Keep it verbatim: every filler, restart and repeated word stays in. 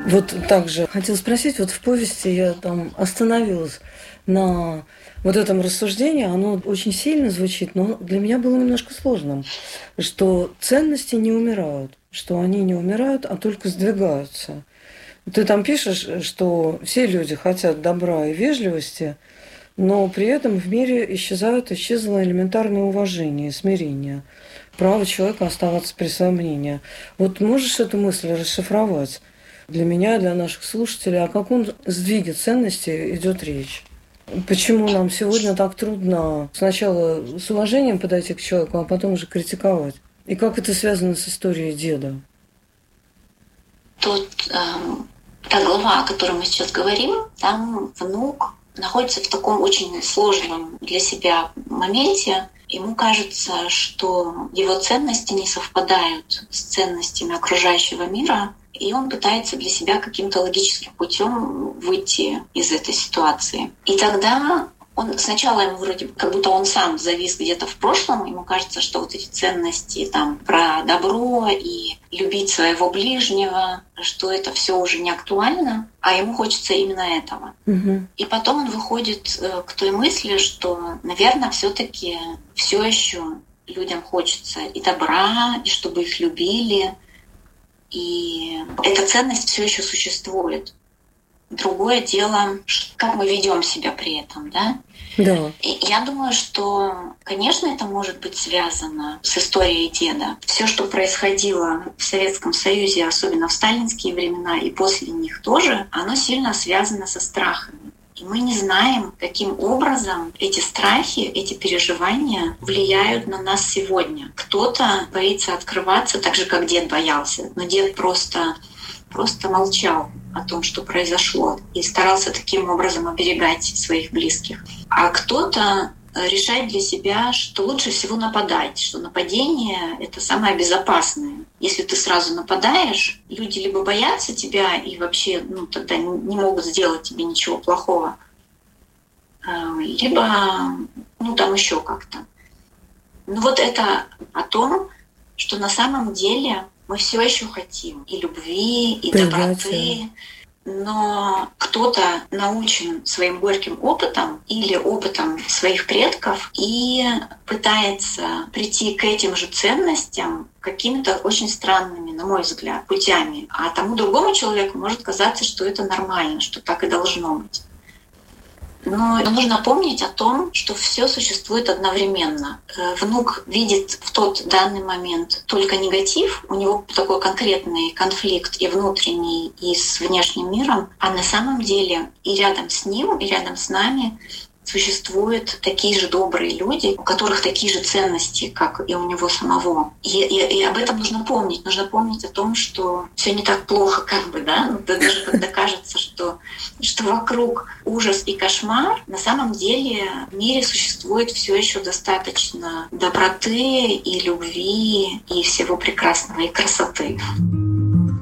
Вот также хотела спросить, вот в повести я там остановилась на вот этом рассуждении, оно очень сильно звучит, но для меня было немножко сложным, что ценности не умирают, что они не умирают, а только сдвигаются. Ты там пишешь, что все люди хотят добра и вежливости, но при этом в мире исчезают, исчезло элементарное уважение и смирение, право человека оставаться при своем мнении. Вот можешь эту мысль расшифровать? Для меня, для наших слушателей, о каком сдвиге ценностей идет речь? Почему нам сегодня так трудно сначала с уважением подойти к человеку, а потом уже критиковать? И как это связано с историей деда? Тот, э, та глава, о которой мы сейчас говорим, там внук находится в таком очень сложном для себя моменте. Ему кажется, что его ценности не совпадают с ценностями окружающего мира, и он пытается для себя каким-то логическим путем выйти из этой ситуации. И тогда он сначала ему вроде как будто он сам завис где-то в прошлом, ему кажется, что вот эти ценности там про добро и любить своего ближнего, что это все уже не актуально, а ему хочется именно этого. Угу. И потом он выходит к той мысли, что, наверное, все-таки все еще людям хочется и добра, и чтобы их любили, и эта ценность все еще существует. Другое дело, как мы ведем себя при этом, да? Да. И я думаю, что, конечно, это может быть связано с историей деда. Все, что происходило в Советском Союзе, особенно в сталинские времена и после них тоже, оно сильно связано со страхами. И мы не знаем, каким образом эти страхи, эти переживания влияют на нас сегодня. Кто-то боится открываться, так же, как дед боялся, но дед просто, просто молчал о том, что произошло, и старался таким образом оберегать своих близких. А кто-то решает для себя, что лучше всего нападать, что нападение — это самое безопасное. Если ты сразу нападаешь, люди либо боятся тебя и вообще ну, тогда не могут сделать тебе ничего плохого, либо ну, там еще как-то. Ну вот это о том, что на самом деле мы все еще хотим и любви, и доброты, но кто-то научен своим горьким опытом или опытом своих предков и пытается прийти к этим же ценностям какими-то очень странными, на мой взгляд, путями. А тому другому человеку может казаться, что это нормально, что так и должно быть. Но нужно помнить о том, что все существует одновременно. Внук видит в тот данный момент только негатив, у него такой конкретный конфликт и внутренний, и с внешним миром, а на самом деле и рядом с ним, и рядом с нами существуют такие же добрые люди, у которых такие же ценности, как и у него самого. И, и, и об этом нужно помнить. Нужно помнить о том, что все не так плохо, как бы, да, ну, даже когда кажется, что, что вокруг ужас и кошмар, на самом деле в мире существует все еще достаточно доброты и любви и всего прекрасного, и красоты.